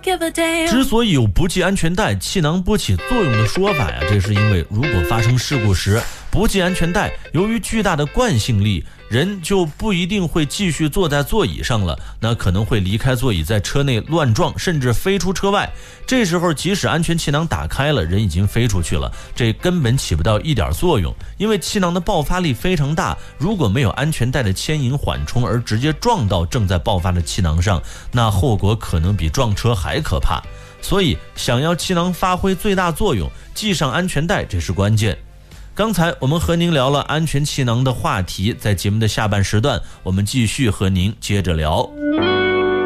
之所以有不系安全带气囊不起作用的说法呀，这是因为如果发生事故时不系安全带，由于巨大的惯性力，人就不一定会继续坐在座椅上了，那可能会离开座椅，在车内乱撞，甚至飞出车外。这时候即使安全气囊打开了，人已经飞出去了，这根本起不到一点作用，因为气囊的爆发力非常大，如果没有安全带的牵引缓冲而直接撞到正在爆发的气囊上，那后果可能比撞车还可怕。所以想要气囊发挥最大作用，系上安全带，这是关键。刚才我们和您聊了安全气囊的话题，在节目的下半时段，我们继续和您接着聊。